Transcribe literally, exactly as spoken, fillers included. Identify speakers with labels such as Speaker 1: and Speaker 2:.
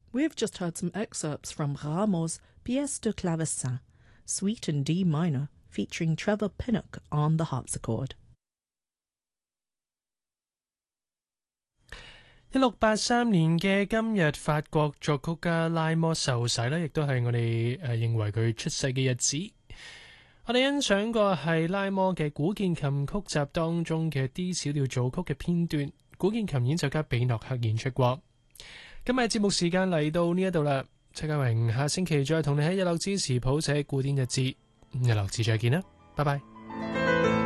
Speaker 1: We've just heard some excerpts from Rameau's Pièce de Clavecin, Suite in D minor, featuring Trevor Pinnock on the harpsichord.
Speaker 2: 一六八三年嘅今日，法國作曲家拉摩受洗咧，亦都係我哋誒、呃、認為佢出世嘅日子。我哋欣賞過係拉摩嘅古鍵琴曲集當中嘅 D 小調組曲嘅片段，古鍵琴演奏家比諾克演出過。今日節目時間嚟到呢一度啦，戚家榮下星期再同你喺日落之時譜寫古典日誌，日落之再見啦，拜拜。